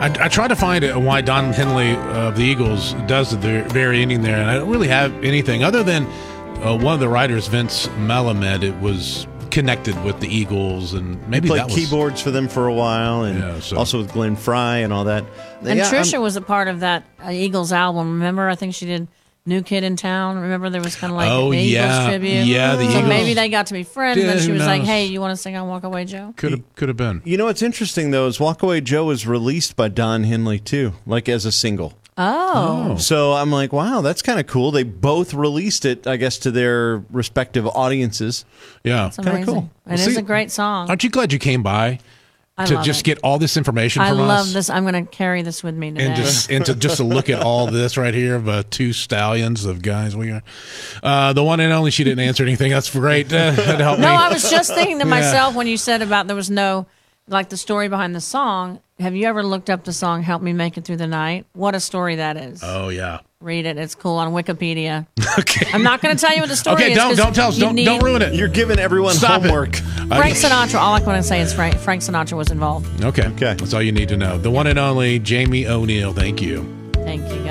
I tried to find why Don Henley of the Eagles does the very ending there, and I don't really have anything other than one of the writers, Vince Melamed. It was connected with the Eagles, and maybe played that was keyboards for them for a while, and also with Glenn Fry and all that. And Trisha was a part of that Eagles album. Remember, I think she did New Kid in Town. Remember, there was kind of like an Eagles tribute. Yeah, the so Eagles. Maybe they got to be friends, and then she Who was knows? like, "Hey, you want to sing on Walk Away Joe?" Could have been. You know what's interesting though is Walk Away Joe was released by Don Henley too, like as a single. Oh. So I'm like, wow, that's kind of cool. They both released it, I guess, to their respective audiences. Yeah, It's amazing. Kinda cool. It is a great song. Aren't you glad you came by I to love just it. get all this information I from love us? this. I'm going to carry this with me today. And to look at all this right here of two stallions of guys we are. The one and only, she didn't answer anything. That's great. That helped me. No, I was just thinking to myself when you said about there was no, like the story behind the song. Have you ever looked up the song "Help Me Make It Through the Night"? What a story that is! Oh yeah. Read it. It's cool on Wikipedia. Okay. I'm not going to tell you what the story Okay, is. don't tell us. Don't ruin it. You're giving everyone Stop it. homework. Frank Sinatra. All I want to say is Frank Sinatra was involved. Okay. That's all you need to know. The one and only Jamie O'Neill. Thank you. Thank you, guys.